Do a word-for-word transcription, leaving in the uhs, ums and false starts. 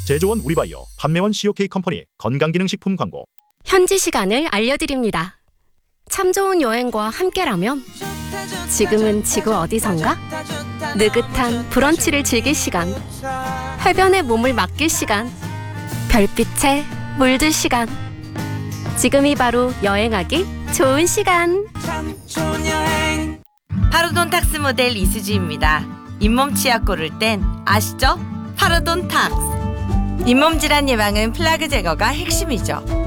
제조원 우리바이오, 판매원 씨오케이 컴퍼니 건강기능식품 광고. 현지 시간을 알려드립니다. 참 좋은 여행과 함께라면 지금은 지구 어디선가? 느긋한 브런치를 즐길 시간, 해변에 몸을 맡길 시간, 별빛에 물들 시간. 지금이 바로 여행하기 좋은 시간. 파르돈 탁스 모델 이수지입니다. 잇몸 치약 고를 땐 아시죠? 파르돈 탁스. 잇몸 질환 예방은 플라그 제거가 핵심이죠.